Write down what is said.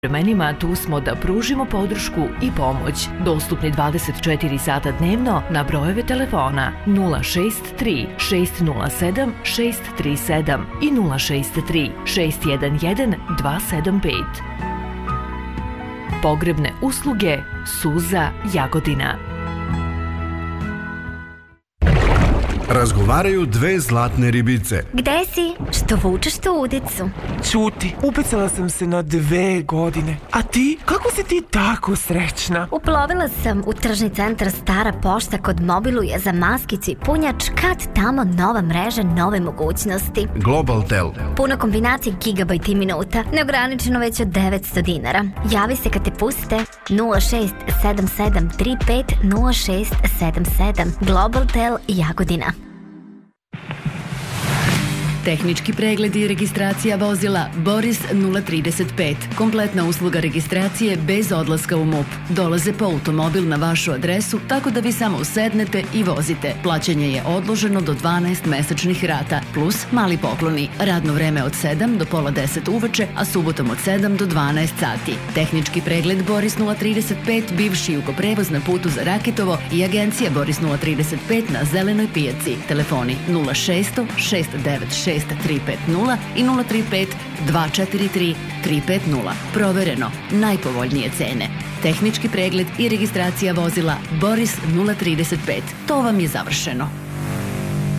vremenima tu smo da pružimo podršku i pomoć. Dostupni 24 sata dnevno na brojeve telefona 063 607 637 i 063 611 275. Pogrebne usluge Suza Jagodina. Razgovaraju dve zlatne ribice. Gde si? Što vučeš tu udicu? Ćuti, upecala sam se na 2 godine. A ti? Kako si ti tako srećna? Uplovila sam u tržni centar Stara pošta kod Mobiluje za maskicu i punjač. Kad tamo nova mreža, nove mogućnosti. Global Tel. Puno kombinacije gigabajta i minuta. Neograničeno već od 900 dinara. Javi se kad te puste 0677350677. Global Tel Jagodina. Tehnički pregled i registracija vozila Boris 035. Kompletna usluga registracije bez odlaska u MUP. Dolaze po automobil na vašu adresu, tako da vi samo usednete i vozite. Plaćanje je odloženo do 12 mesečnih rata, plus mali pokloni. Radno vreme od 7 do pola 10 uveče, a subotom od 7 do 12 sati. Tehnički pregled Boris 035, bivši Jugoprevoz na putu za Rakitovo i agencija Boris 035 na Zelenoj pijaci. Telefoni 0600 696 350 i 035 243 350. Provereno, najpovoljnije cene. Tehnički pregled i registracija vozila Boris 035. To vam je završeno.